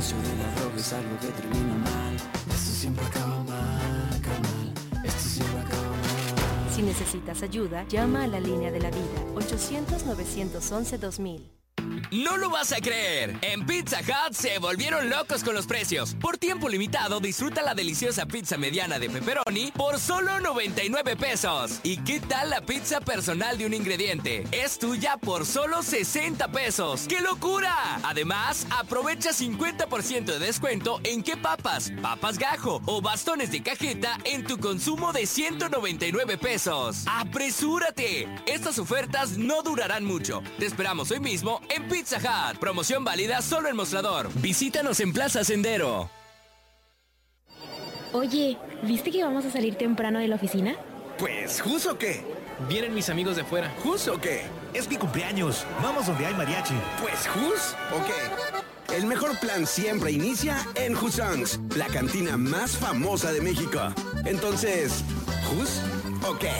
negocio de la droga es algo que termina mal. Esto siempre acaba mal, carnal. Esto siempre acaba mal. Si necesitas ayuda, llama a la línea de la vida, 800-911-2000. No lo vas a creer. En Pizza Hut se volvieron locos con los precios. Por tiempo limitado, disfruta la deliciosa pizza mediana de pepperoni por solo 99 pesos. ¿Y qué tal la pizza personal de un ingrediente? Es tuya por solo 60 pesos. ¡Qué locura! Además, aprovecha 50% de descuento en qué papas, papas gajo o bastones de cajeta en tu consumo de 199 pesos. ¡Apresúrate! Estas ofertas no durarán mucho. Te esperamos hoy mismo en Pizza Hut. Promoción válida solo en Mostrador. Visítanos en Plaza Sendero. Oye, ¿viste que vamos a salir temprano de la oficina? Pues, ¿jus o qué? Vienen mis amigos de fuera. ¿Jus o qué? Es mi cumpleaños. Vamos donde hay mariachi. Pues, ¿jus o qué? El mejor plan siempre inicia en Husson's, la cantina más famosa de México. Entonces, ¿jus o qué?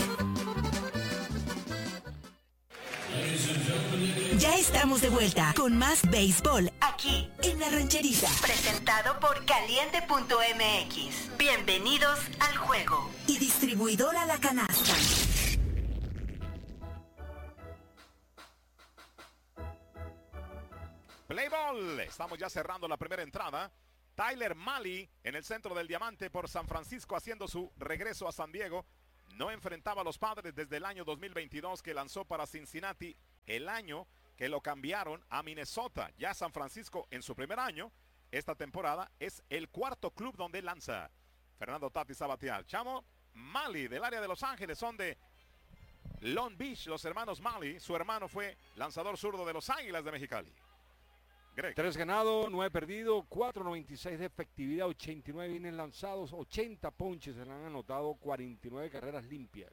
Ya estamos de vuelta con más béisbol aquí en La Rancherita. Presentado por Caliente.mx. Bienvenidos al juego. Y distribuidora La Canasta. Play ball. Estamos ya cerrando la primera entrada. Tyler Mahle en el centro del diamante por San Francisco haciendo su regreso a San Diego. No enfrentaba a los Padres desde el año 2022 que lanzó para Cincinnati, el año que lo cambiaron a Minnesota. Ya San Francisco en su primer año, esta temporada, es el cuarto club donde lanza. Fernando Tatis a batear. Chamo Mahle del área de Los Ángeles, son de Long Beach, los hermanos Mahle. Su hermano fue lanzador zurdo de los Águilas de Mexicali. Greg. 3 ganados, 9 perdidos, 4.96 de efectividad, 89 innings lanzados, 80 ponches, se le han anotado 49 carreras limpias.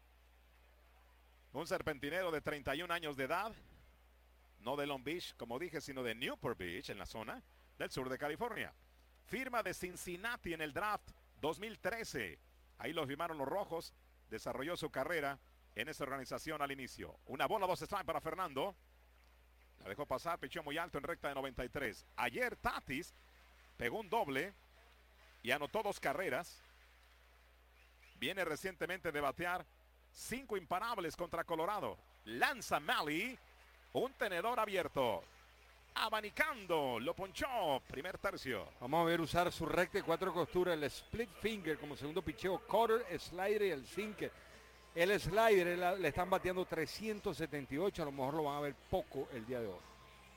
Un serpentinero de 31 años de edad, no de Long Beach, como dije, sino de Newport Beach, en la zona del sur de California. Firma de Cincinnati en el draft 2013. Ahí lo firmaron los Rojos, desarrolló su carrera en esa organización al inicio. Una bola, 2 strikes para Fernando. La dejó pasar, pichó muy alto en recta de 93. Ayer Tatis pegó un doble y anotó 2 carreras. Viene recientemente de batear 5 imparables contra Colorado. Lanza Mahle, un tenedor abierto. Abanicando, lo ponchó, primer tercio. Vamos a ver usar su recta de 4 costuras, el split finger como segundo picheo, cutter, slider y el sinker. El slider le están bateando 378, a lo mejor lo van a ver poco el día de hoy.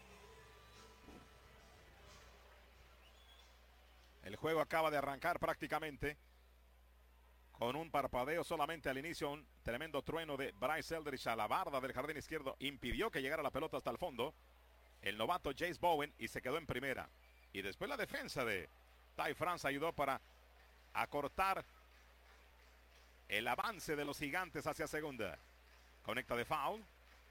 El juego acaba de arrancar prácticamente con un parpadeo solamente al inicio. Un tremendo trueno de Bryce Eldridge a la barda del jardín izquierdo impidió que llegara la pelota hasta el fondo. El novato Jace Bowen y se quedó en primera. Y después la defensa de Ty France ayudó para acortar el avance de los Gigantes hacia segunda. Conecta de foul.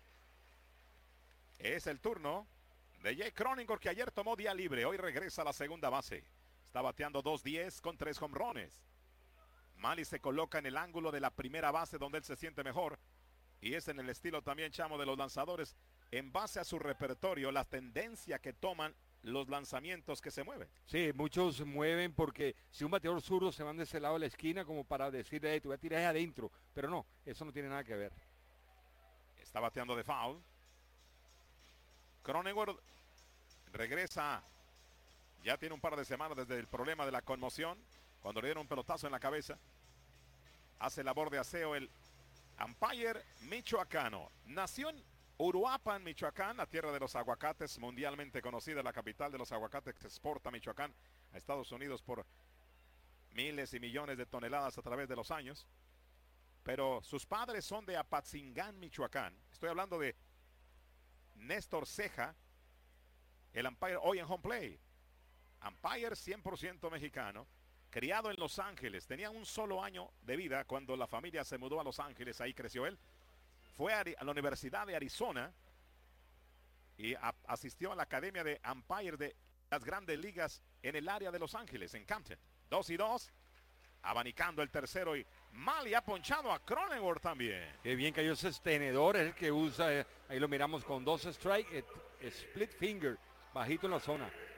Es el turno de Jake Cronenworth, que ayer tomó día libre. Hoy regresa a la segunda base. Está bateando 2-10 con 3 jonrones. Mahle se coloca en el ángulo de la primera base donde él se siente mejor. Y es en el estilo también, Chamo, de los lanzadores. En base a su repertorio, la tendencia que toman los lanzamientos que se mueven. Sí, muchos se mueven porque si un bateador zurdo se van de ese lado de la esquina como para decir, hey, te voy a tirar ahí adentro. Pero no, eso no tiene nada que ver. Está bateando de foul. Cronenworth regresa. Ya tiene un par de semanas desde el problema de la conmoción, cuando le dieron un pelotazo en la cabeza. Hace labor de aseo el umpire michoacano. Nació en Uruapan, Michoacán, la tierra de los aguacates, mundialmente conocida, la capital de los aguacates que exporta Michoacán a Estados Unidos por miles y millones de toneladas a través de los años. Pero sus padres son de Apatzingán, Michoacán. Estoy hablando de Néstor Ceja, el umpire hoy en home play. Umpire 100% mexicano, criado en Los Ángeles. Tenía un solo año de vida cuando la familia se mudó a Los Ángeles, ahí creció él. Fue a la Universidad de Arizona y asistió a la Academia de Umpire de las Grandes Ligas en el área de Los Ángeles, en Campton. 2-2, abanicando el tercero y Mahle ha ponchado a Cronenworth también. Qué bien cayó ese tenedor, es el que usa, ahí lo miramos con 2 strikes, split finger, bajito en la zona.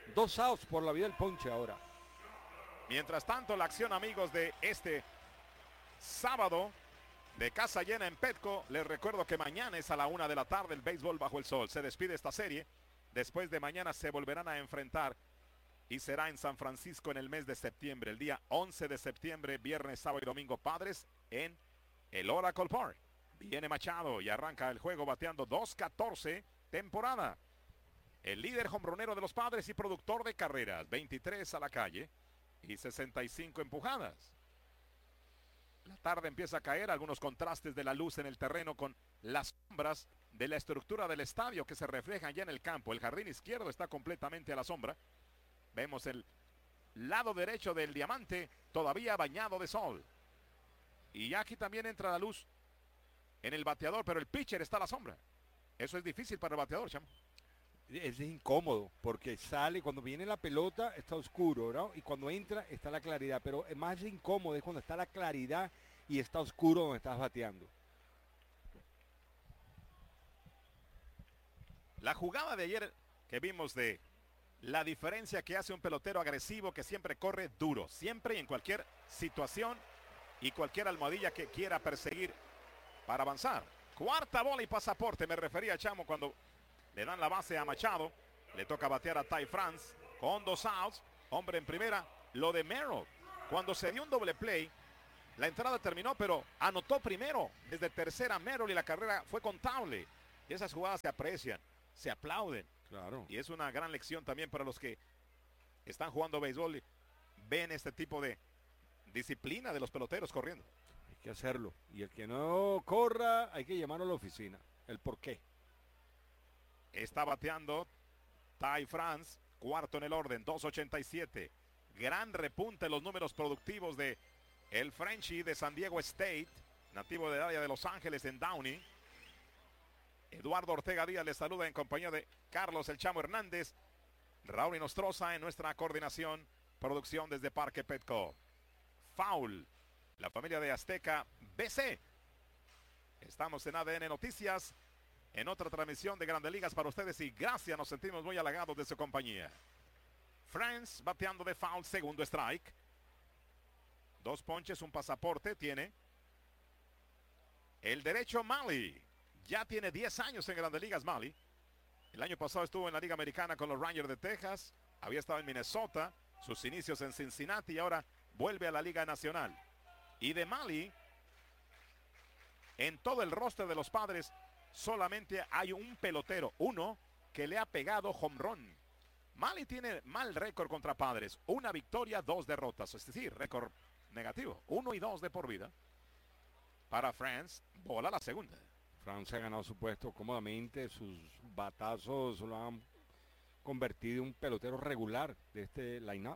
2 outs por la vía del ponche ahora. Mientras tanto, la acción, amigos, de este sábado de casa llena en Petco. Les recuerdo que mañana es a la 1 de la tarde el béisbol bajo el sol. Se despide esta serie. Después de mañana se volverán a enfrentar y será en San Francisco en el mes de septiembre. El día 11 de septiembre, viernes, sábado y domingo, Padres en el Oracle Park. Viene Machado y arranca el juego bateando 2-14 temporada. El líder jonronero de los Padres y productor de carreras, 23 a la calle y 65 empujadas. La tarde empieza a caer, algunos contrastes de la luz en el terreno con las sombras de la estructura del estadio que se reflejan ya en el campo. El jardín izquierdo está completamente a la sombra. Vemos el lado derecho del diamante todavía bañado de sol. Y aquí también entra la luz en el bateador, pero el pitcher está a la sombra. Eso es difícil para el bateador, chamo. Es incómodo porque sale, cuando viene la pelota está oscuro, ¿no? Y cuando entra está la claridad, pero es más incómodo es cuando está la claridad y está oscuro donde estás bateando. La jugada de ayer que vimos de la diferencia que hace un pelotero agresivo que siempre corre duro, siempre y en cualquier situación y cualquier almohadilla que quiera perseguir para avanzar. Cuarta bola y pasaporte, me refería a Chamo cuando le dan la base a Machado. Le toca batear a Ty France con 2 outs, hombre en primera. Lo de Merrill, cuando se dio un doble play, la entrada terminó, pero anotó primero desde tercera Merrill y la carrera fue contable. Esas jugadas se aprecian, se aplauden. Claro. Y es una gran lección también para los que están jugando béisbol y ven este tipo de disciplina de los peloteros corriendo. Hay que hacerlo. Y el que no corra, hay que llamarlo a la oficina. El por qué. Está bateando Ty France, cuarto en el orden, 2.87. Gran repunte en los números productivos de el Frenchie de San Diego State, nativo del área de Los Ángeles en Downey. Eduardo Ortega Díaz les saluda en compañía de Carlos El Chamo Hernández, Raúl Inostroza en nuestra coordinación, producción desde Parque Petco. Foul, la familia de Azteca BC. Estamos en ADN Noticias, en otra transmisión de Grandes Ligas para ustedes y gracias, nos sentimos muy halagados de su compañía. France bateando de foul, segundo strike. 2 ponches, un pasaporte tiene el derecho Mali. Ya tiene 10 años en Grandes Ligas Mali. El año pasado estuvo en la Liga Americana con los Rangers de Texas. Había estado en Minnesota, sus inicios en Cincinnati y ahora vuelve a la Liga Nacional. Y de Mali, en todo el roster de los Padres, solamente hay un pelotero, uno, que le ha pegado home run. Mali tiene mal récord contra Padres. 1 victoria, 2 derrotas. Es decir, récord negativo. 1 y 2 de por vida. Para France, bola la segunda. France ha ganado su puesto cómodamente, sus batazos lo han convertido en un pelotero regular de este line-up.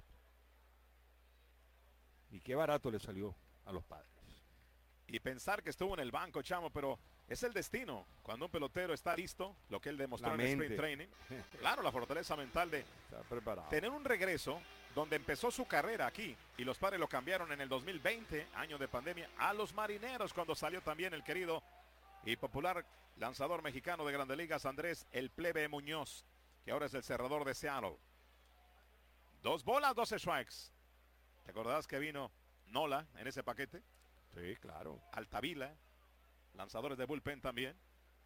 Y qué barato le salió a los Padres. Y pensar que estuvo en el banco, Chamo, pero es el destino. Cuando un pelotero está listo, lo que él demostró en el sprint training. Claro, la fortaleza mental de tener un regreso donde empezó su carrera aquí. Y los Padres lo cambiaron en el 2020, año de pandemia, a los Marineros, cuando salió también el querido y popular lanzador mexicano de Grandes Ligas, Andrés El Plebe Muñoz, que ahora es el cerrador de Seattle. 2 bolas, 12 strikes. ¿Te acordás que vino Nola en ese paquete? Sí, claro. Altavila, lanzadores de bullpen también.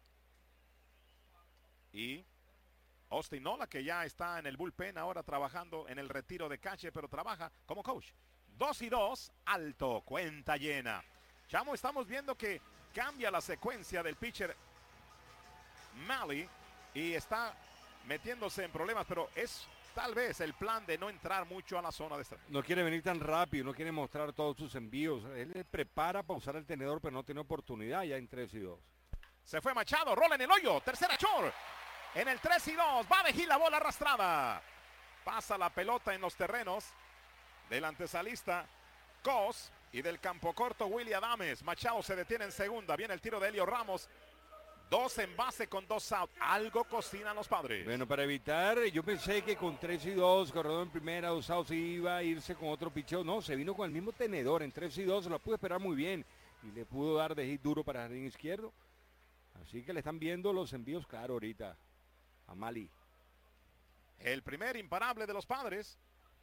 Y Austin Nola, que ya está en el bullpen ahora trabajando en el retiro de catcher, pero trabaja como coach. 2 y 2, alto, cuenta llena. Chamo, estamos viendo que cambia la secuencia del pitcher Mali y está metiéndose en problemas, pero es tal vez el plan de no entrar mucho a la zona de strike. No quiere venir tan rápido, no quiere mostrar todos sus envíos. Él le prepara para usar el tenedor, pero no tiene oportunidad ya en 3 y 2. Se fue Machado, rola en el hoyo, tercera short. En el 3 y 2, va de Gil la bola arrastrada. Pasa la pelota en los terrenos del antesalista Cos y del campo corto Willy Adames. Machado se detiene en segunda, viene el tiro de Helio Ramos. 2 en base con 2 out. Algo cocinan los Padres. Bueno, para evitar, yo pensé que con 3 y 2, corredor en primera, 2 outs, iba a irse con otro picheo. No, se vino con el mismo tenedor en 3 y 2, se lo pudo esperar muy bien. Y le pudo dar de hit duro para el jardín izquierdo. Así que le están viendo los envíos, claro, ahorita a Mali. el primer imparable de los Padres.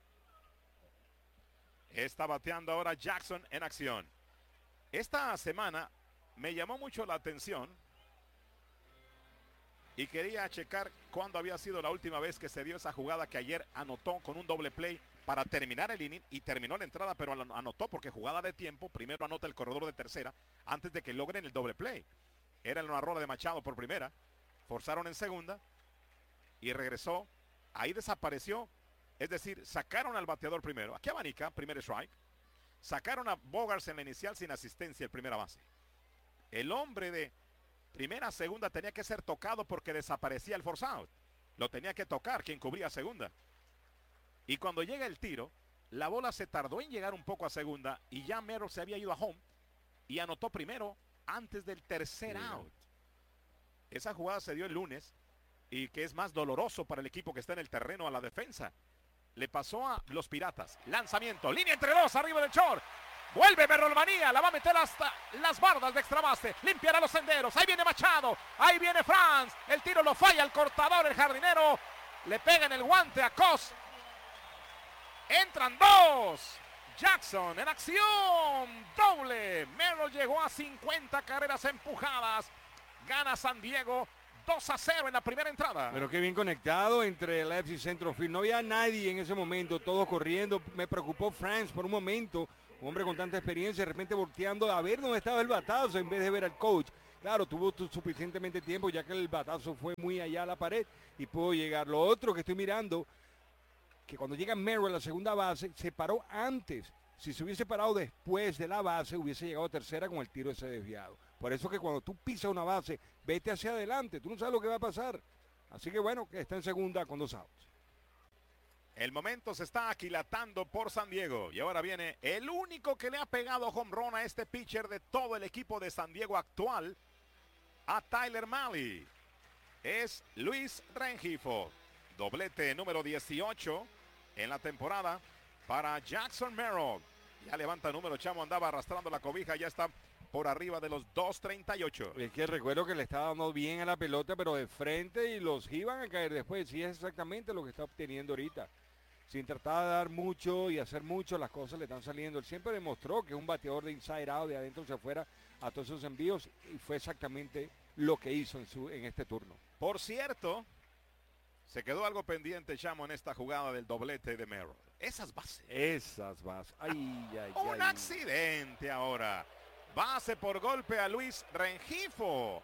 Está bateando ahora Jackson en acción. Esta semana me llamó mucho la atención y quería checar cuándo había sido la última vez que se dio esa jugada que ayer anotó con un doble play para terminar el inning y terminó la entrada, pero anotó porque jugada de tiempo, primero anota el corredor de tercera antes de que logren el doble play. Era una rola de Machado por primera, forzaron en segunda y regresó, ahí desapareció, es decir, sacaron al bateador primero, aquí abanica, primer strike, sacaron a Bogaerts en la inicial sin asistencia en primera base. El hombre de primera a segunda tenía que ser tocado porque desaparecía el force out. Lo tenía que tocar quien cubría segunda. Y cuando llega el tiro, la bola se tardó en llegar un poco a segunda y ya Merrill se había ido a home y anotó primero antes del tercer out. Esa jugada se dio el lunes y que es más doloroso para el equipo que está en el terreno a la defensa. Le pasó a los Piratas. Lanzamiento, línea entre dos, arriba del short. Vuelve Merrolmanía, la va a meter hasta las bardas de extra base. Limpiará los senderos. Ahí viene Machado, ahí viene Franz. El tiro lo falla el cortador, el jardinero. Le pega en el guante a Cos. Entran dos. Jackson en acción. Doble. Merrill llegó a 50 carreras empujadas. Gana San Diego 2-0 en la primera entrada. Pero qué bien conectado entre el left y centro field. No había nadie en ese momento, todos corriendo. Me preocupó Franz por un momento. Un hombre con tanta experiencia, de repente volteando a ver dónde estaba el batazo en vez de ver al coach. Claro, tuvo suficientemente tiempo ya que el batazo fue muy allá a la pared y pudo llegar. Lo otro que estoy mirando, que cuando llega Merrill a la segunda base, se paró antes. Si se hubiese parado después de la base, hubiese llegado a tercera con el tiro ese desviado. Por eso que cuando tú pisas una base, vete hacia adelante. Tú no sabes lo que va a pasar. Así que bueno, que está en segunda con 2 outs. El momento se está aquilatando por San Diego. Y ahora viene el único que le ha pegado home run a este pitcher de todo el equipo de San Diego actual, a Tyler Mahle. Es Luis Rengifo. Doblete número 18 en la temporada para Jackson Merrill. Ya levanta el número, chamo, andaba arrastrando la cobija, ya está por arriba de los 238. Es que recuerdo que le estaba dando bien a la pelota, pero de frente y los iban a caer después. Sí, es exactamente lo que está obteniendo ahorita. Sin tratar de dar mucho y hacer mucho, las cosas le están saliendo. Él siempre demostró que es un bateador de inside out, de adentro hacia afuera, a todos esos envíos, y fue exactamente lo que hizo en este turno. Por cierto, se quedó algo pendiente, chamo, en esta jugada del doblete de Merrill. Esas bases. Un accidente ahora. Base por golpe a Luis Rengifo.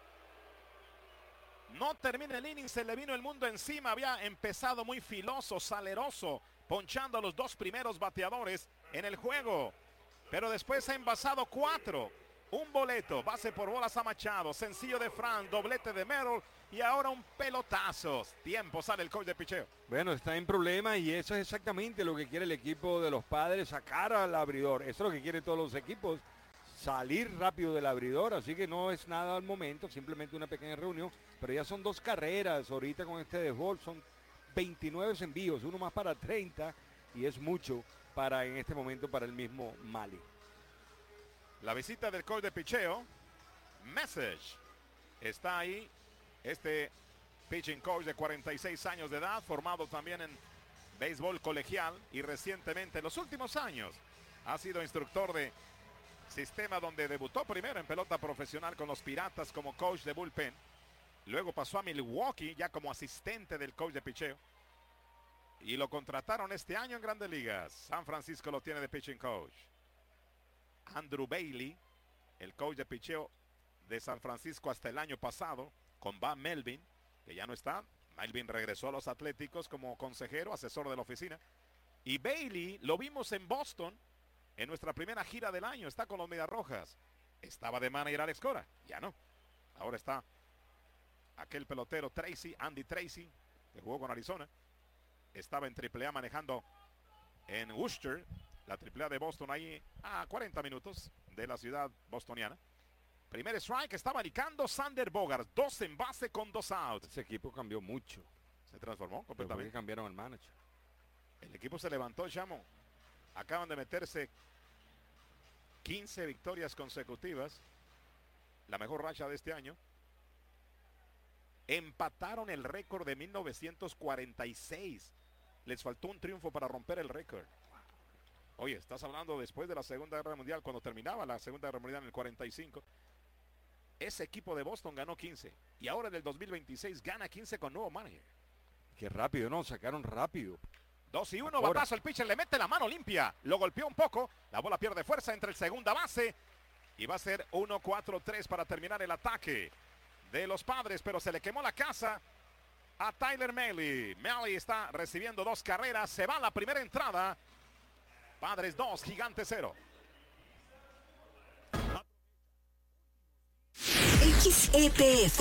No termina el inning, se le vino el mundo encima. Había empezado muy filoso, saleroso, ponchando a los 2 primeros bateadores en el juego. Pero después ha envasado 4. Un boleto, base por bolas a Machado, sencillo de Franz, doblete de Merrill y ahora un pelotazo. Tiempo, sale el coach de picheo. Bueno, está en problema y eso es exactamente lo que quiere el equipo de los Padres, sacar al abridor. Eso es lo que quieren todos los equipos, salir rápido del abridor, así que no es nada al momento, simplemente una pequeña reunión, pero ya son 2 carreras ahorita con este béisbol, son 29 envíos, uno más para 30 y es mucho para en este momento para el mismo Mahle. La visita del coach de picheo, Message, está ahí, este pitching coach de 46 años de edad, formado también en béisbol colegial y recientemente en los últimos años ha sido instructor de sistema donde debutó primero en pelota profesional con los Piratas como coach de bullpen. Luego pasó a Milwaukee ya como asistente del coach de picheo. Y lo contrataron este año en Grandes Ligas. San Francisco lo tiene de pitching coach. Andrew Bailey, el coach de picheo de San Francisco hasta el año pasado, con Bob Melvin, que ya no está. Melvin regresó a los Atléticos como consejero, asesor de la oficina. Y Bailey lo vimos en Boston en nuestra primera gira del año. Está con los Medias Rojas. Estaba de manager Alex Cora, ya no. Ahora está aquel pelotero Tracy, Andy Tracy, que jugó con Arizona. Estaba en AAA manejando en Worcester, la AAA de Boston, ahí a 40 minutos de la ciudad bostoniana. Primer strike, está marcando Sander Bogaerts, 2 en base con 2 outs. Ese equipo cambió mucho. Se transformó completamente. Cambiaron el manager. El equipo se levantó, chamo. Acaban de meterse 15 victorias consecutivas, la mejor racha de este año. Empataron el récord de 1946. Les faltó un triunfo para romper el récord. Oye, estás hablando después de la Segunda Guerra Mundial, cuando terminaba la Segunda Guerra Mundial en el 45. Ese equipo de Boston ganó 15. Y ahora en el 2026 gana 15 con nuevo manager. Qué rápido, ¿no? Sacaron rápido. 2-1, batazo, el pitcher le mete la mano limpia. Lo golpeó un poco. La bola pierde fuerza entre el segunda base. Y va a ser 1-4-3 para terminar el ataque de los Padres. Pero se le quemó la casa a Tyler Mahle. Mahle está recibiendo 2 carreras. Se va la primera entrada. Padres 2, Gigantes 0. XEPF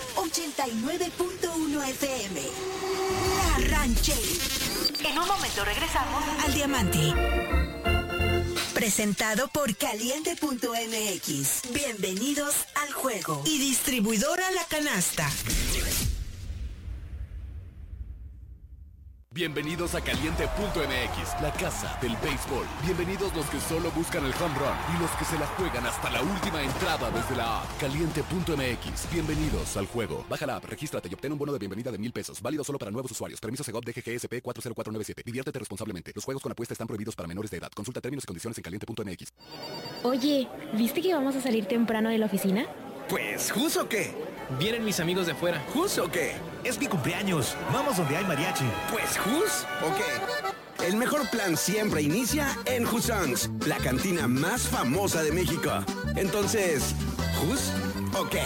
89.1 FM. La Rancherita. En un momento regresamos al Diamante. Presentado por Caliente.mx. Bienvenidos al juego. Y distribuidora La Canasta. Bienvenidos a Caliente.mx, la casa del béisbol. Bienvenidos los que solo buscan el home run y los que se la juegan hasta la última entrada desde la app. Caliente.mx, bienvenidos al juego. Baja la app, regístrate y obtén un bono de bienvenida de $1,000. Válido solo para nuevos usuarios. Permiso Segov DGGSP 40497. Diviértete responsablemente. Los juegos con apuesta están prohibidos para menores de edad. Consulta términos y condiciones en Caliente.mx. Oye, ¿viste que vamos a salir temprano de la oficina? Pues, ¿Jus o qué? Vienen mis amigos de afuera. ¿Jus o qué? Es mi cumpleaños. Vamos donde hay mariachi. Pues, ¿Jus o qué? El mejor plan siempre inicia en Husongs, la cantina más famosa de México. Entonces, ¿Jus o qué?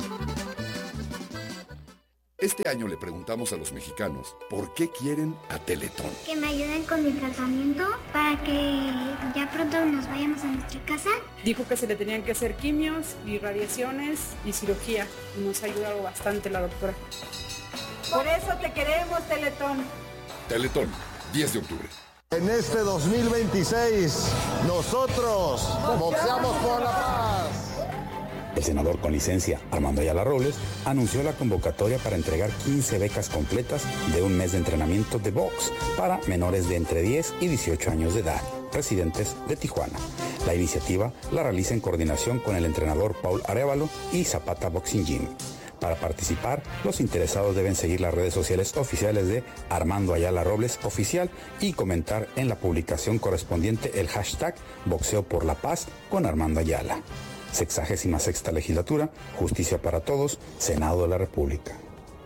Este año le preguntamos a los mexicanos por qué quieren a Teletón. Que me ayuden con mi tratamiento para que ya pronto nos vayamos a nuestra casa. Dijo que se le tenían que hacer quimios y radiaciones y cirugía. Y nos ha ayudado bastante la doctora. Por eso te queremos, Teletón. Teletón, 10 de octubre. En este 2026, nosotros boxeamos por la paz. El senador con licencia, Armando Ayala Robles, anunció la convocatoria para entregar 15 becas completas de un mes de entrenamiento de box para menores de entre 10 y 18 años de edad, residentes de Tijuana. La iniciativa la realiza en coordinación con el entrenador Paul Arévalo y Zapata Boxing Gym. Para participar, los interesados deben seguir las redes sociales oficiales de Armando Ayala Robles Oficial y comentar en la publicación correspondiente el hashtag Boxeo por la Paz con Armando Ayala. 66ª Legislatura, Justicia para Todos, Senado de la República.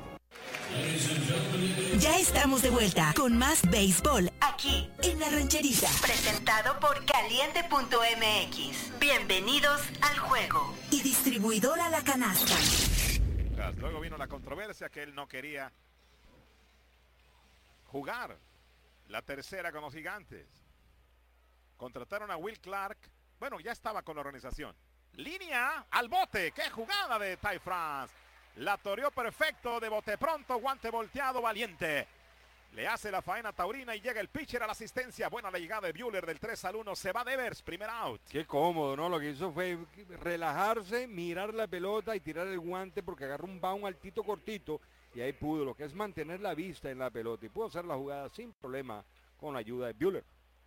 Ya estamos de vuelta con más béisbol aquí en La Rancherita. Presentado por Caliente.mx. Bienvenidos al juego. Y distribuidora La Canasta. Luego vino la controversia que él no quería jugar la tercera con los Gigantes. Contrataron a Will Clark. Bueno, ya estaba con la organización. Línea al bote. ¡Qué jugada de Ty France! La toreó perfecto de bote pronto. Guante volteado valiente. Le hace la faena taurina y llega el pitcher a la asistencia. Buena la llegada de Buehler del 3-1. Se va Devers. Primer out. Qué cómodo, ¿no? Lo que hizo fue relajarse, mirar la pelota y tirar el guante porque agarró un bound altito cortito y ahí pudo. Lo que es mantener la vista en la pelota y pudo hacer la jugada sin problema con la ayuda de Buehler.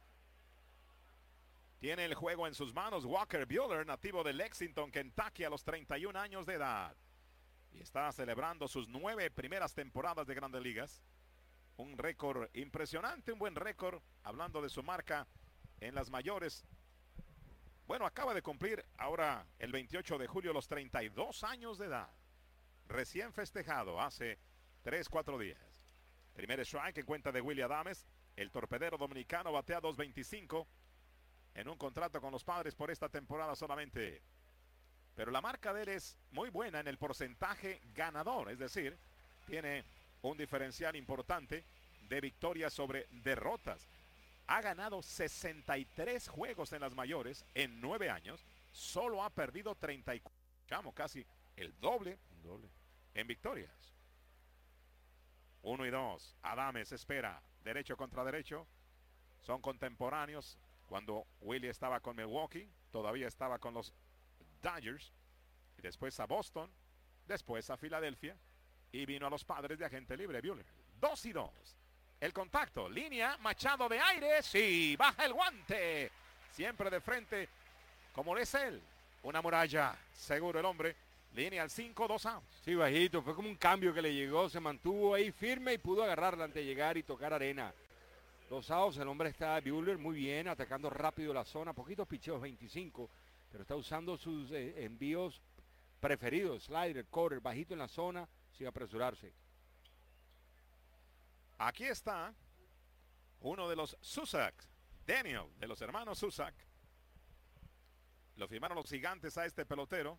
Tiene el juego en sus manos Walker Buehler, nativo de Lexington, Kentucky, a los 31 años de edad. Y está celebrando sus 9 primeras temporadas de Grandes Ligas. Un récord impresionante, un buen récord, hablando de su marca en las mayores. Bueno, acaba de cumplir ahora el 28 de julio los 32 años de edad. Recién festejado hace 3-4 días. Primer strike en cuenta de Willy Adames. El torpedero dominicano batea 2.25 en un contrato con los Padres por esta temporada solamente. Pero la marca de él es muy buena en el porcentaje ganador, es decir, tiene un diferencial importante de victorias sobre derrotas. Ha ganado 63 juegos en las mayores en 9 años. Solo ha perdido 34, casi el doble en victorias. 1-2. Adames espera. Derecho contra derecho. Son contemporáneos. Cuando Willie estaba con Milwaukee, todavía estaba con los Dodgers. Y después a Boston. Después a Filadelfia. Y vino a los Padres de agente libre. Buehler. 2-2. El contacto. Línea. Machado de aire. Sí. Baja el guante. Siempre de frente. Como es él. Una muralla. Seguro el hombre. Línea al 5, 2 outs. Sí, bajito, fue como un cambio que le llegó, se mantuvo ahí firme y pudo agarrarla antes de llegar y tocar arena. 2 outs, el hombre está Buehler muy bien, atacando rápido la zona, poquitos picheos, 25, pero está usando sus envíos preferidos, slider, quarter, bajito en la zona, sin apresurarse. Aquí está uno de los Susac, Daniel, de los hermanos Susac. Lo firmaron los Gigantes a este pelotero.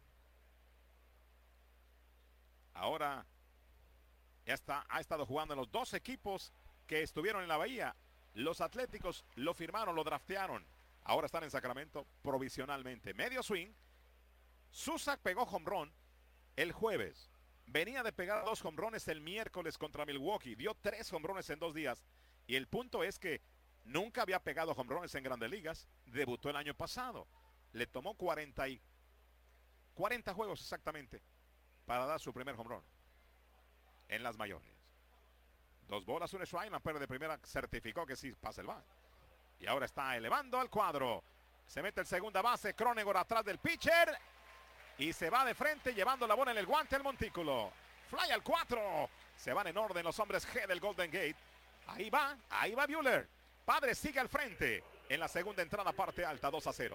Ahora ha estado jugando en los 2 equipos que estuvieron en la Bahía. Los Atléticos lo firmaron, lo draftearon. Ahora están en Sacramento provisionalmente. Medio swing. Susac pegó home run el jueves. Venía de pegar 2 home runs el miércoles contra Milwaukee. Dio 3 home runs en 2 días. Y el punto es que nunca había pegado home runs en Grandes Ligas. Debutó el año pasado. Le tomó 40 juegos exactamente para dar su primer home run en las mayores. 2 bolas, 1 strike. La pérdida de primera certificó que sí pasa el bat. Y ahora está elevando al cuadro. Se mete el segunda base. Cronenworth atrás del pitcher. Y se va de frente llevando la bola en el guante al montículo. Fly al 4. Se van en orden los hombres G del Golden Gate. Ahí va Buehler. Padres sigue al frente. En la segunda entrada, parte alta, 2-0.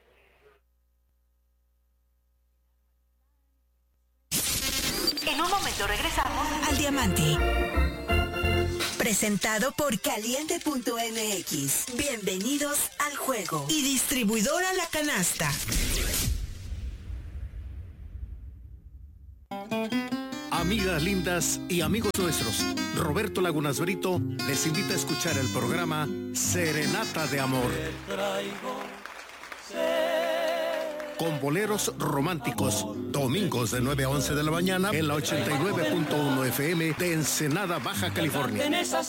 En un momento regresamos al Diamante. Presentado por Caliente.mx. Bienvenidos al juego. Y distribuidora La Canasta. Amigas lindas y amigos nuestros, Roberto Lagunas Brito les invita a escuchar el programa Serenata de Amor. Con boleros románticos, domingos de 9 a 11 de la mañana en la 89.1 FM de Ensenada, Baja California.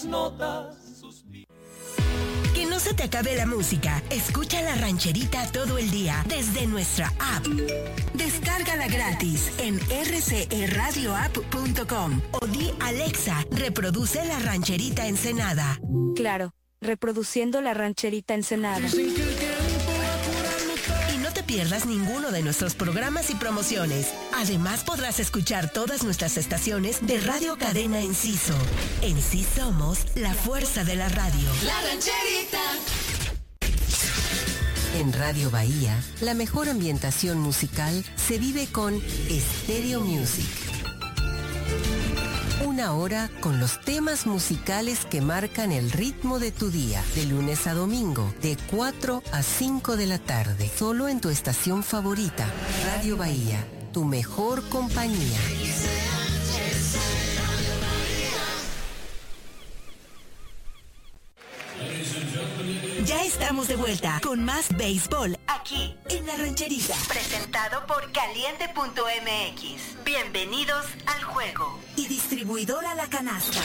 Que no se te acabe la música. Escucha La Rancherita todo el día desde nuestra app. Descárgala gratis en rcradioapp.com o di Alexa, reproduce La Rancherita Ensenada. Claro, reproduciendo La Rancherita Ensenada. Y no te pierdas ninguno de nuestros programas y promociones. Además podrás escuchar todas nuestras estaciones de Radio Cadena Enciso. En sí somos la fuerza de la radio. La Rancherita. En Radio Bahía, la mejor ambientación musical se vive con Stereo Music. 1 hora con los temas musicales que marcan el ritmo de tu día, de lunes a domingo, de 4 a 5 de la tarde, solo en tu estación favorita, Radio Bahía, tu mejor compañía. Ya estamos de vuelta con más béisbol aquí en La Rancherita. Presentado por Caliente.mx. Bienvenidos al juego. Y distribuidora La Canasta.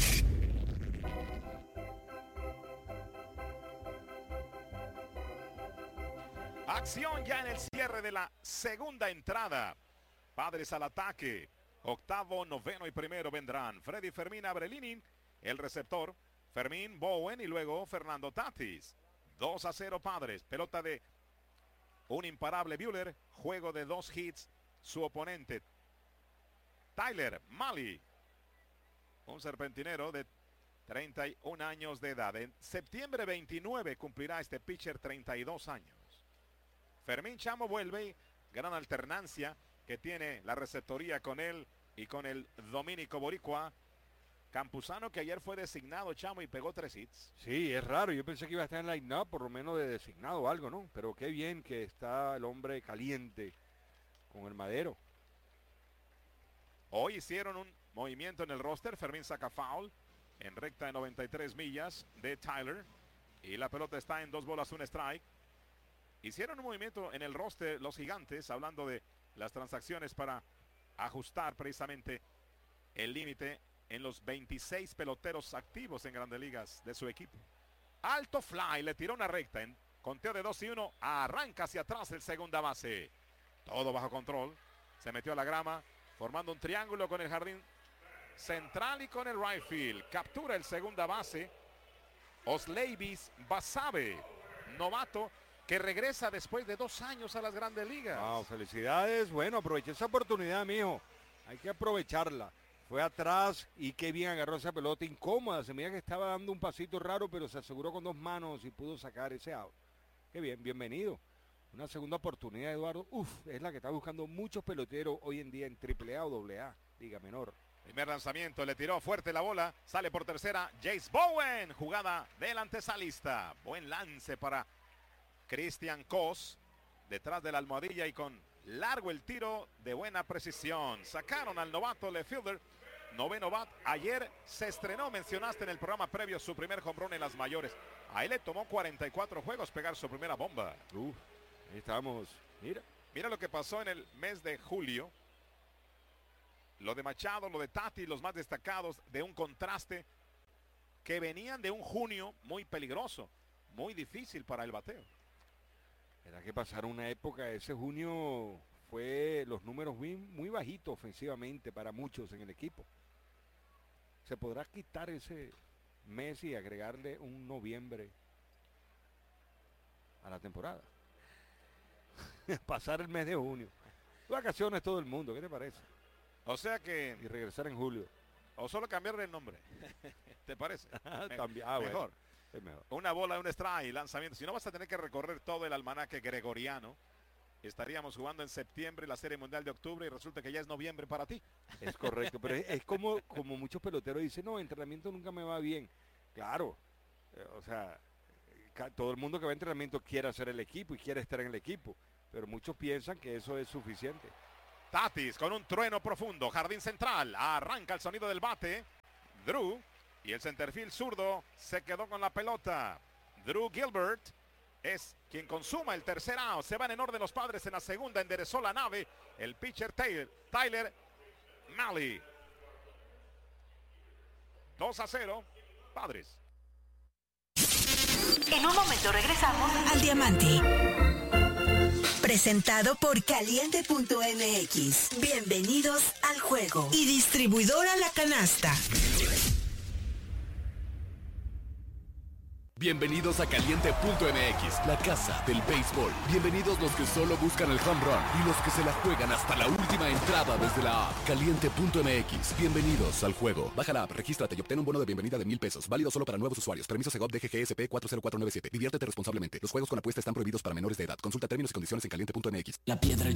Acción ya en el cierre de la segunda entrada. Padres al ataque. Octavo, noveno y primero vendrán. Freddy Fermín abre el inning. El receptor. Fermín, Bowen y luego Fernando Tatis. 2-0 Padres. Pelota de un imparable Buehler. Juego de 2 hits. Su oponente Tyler Mahle. Un serpentinero de 31 años de edad. En septiembre 29 cumplirá este pitcher 32 años. Fermín Chamo vuelve. Gran alternancia que tiene la receptoría con él y con el dominico boricua Campuzano, que ayer fue designado, Chamo, y pegó 3 hits. Sí, es raro. Yo pensé que iba a estar en line-up, por lo menos de designado o algo, ¿no? Pero qué bien que está el hombre caliente con el madero. Hoy hicieron un movimiento en el roster. Fermín saca foul en recta de 93 millas de Tyler. Y la pelota está en 2 bolas, 1 strike. Hicieron un movimiento en el roster los Gigantes, hablando de las transacciones para ajustar precisamente el límite en los 26 peloteros activos en Grandes Ligas de su equipo. Alto fly, le tiró una recta en conteo de 2-1, arranca hacia atrás el segunda base. Todo bajo control, se metió a la grama, formando un triángulo con el jardín central y con el right field. Captura el segunda base, Osleivis Basabe, novato, que regresa después de 2 años a las Grandes Ligas. Wow, felicidades. Bueno, aproveché esa oportunidad, mijo. Hay que aprovecharla. Fue atrás y qué bien agarró esa pelota incómoda. Se me veía que estaba dando un pasito raro, pero se aseguró con 2 manos y pudo sacar ese out. Qué bien, bienvenido. Una segunda oportunidad, Eduardo. Es la que está buscando muchos peloteros hoy en día en AAA o AA, Liga Menor. Primer lanzamiento, le tiró fuerte la bola. Sale por tercera, Jace Bowen. Jugada del antesalista. Buen lance para Christian Cos. Detrás de la almohadilla y con largo el tiro de buena precisión. Sacaron al novato left fielder. Noveno bat. Ayer se estrenó, mencionaste en el programa previo, su primer home run en las mayores. Ahí le tomó 44 juegos pegar su primera bomba. Ahí estamos. Mira lo que pasó en el mes de julio. Lo de Machado, lo de Tati, los más destacados de un contraste que venían de un junio muy peligroso, muy difícil para el bateo. Era que pasaron una época, ese junio fue los números muy bajitos ofensivamente para muchos en el equipo. ¿Se podrá quitar ese mes y agregarle un noviembre a la temporada? Pasar el mes de junio. Vacaciones todo el mundo, ¿qué te parece? O sea que... Y regresar en julio. O solo cambiarle el nombre. ¿Te parece? También, mejor. Bueno, es mejor. Una bola, un strike, lanzamiento. Si no, vas a tener que recorrer todo el almanaque gregoriano. Estaríamos jugando en septiembre la Serie Mundial de octubre y resulta que ya es noviembre para ti. Es correcto, pero es como muchos peloteros dicen, no, entrenamiento nunca me va bien. Claro, o sea, todo el mundo que va a entrenamiento quiere hacer el equipo y quiere estar en el equipo, pero muchos piensan que eso es suficiente. Tatis con un trueno profundo, jardín central, arranca el sonido del bate. Drew y el centerfield zurdo se quedó con la pelota. Drew Gilbert es quien consuma el tercer out. Se van en orden los Padres en la segunda. Enderezó la nave el pitcher Tyler Mahle. 2-0, Padres. En un momento regresamos al Diamante. Presentado por Caliente.mx. Bienvenidos al juego. Y distribuidora La Canasta. Bienvenidos a Caliente.mx, la casa del béisbol. Bienvenidos los que solo buscan el home run y los que se la juegan hasta la última entrada desde la app. Caliente.mx, bienvenidos al juego. Baja la app, regístrate y obtén un bono de bienvenida de $1,000. Válido solo para nuevos usuarios. Permiso Segov DGGSP 40497. Diviértete responsablemente. Los juegos con apuesta están prohibidos para menores de edad. Consulta términos y condiciones en Caliente.mx. La piedra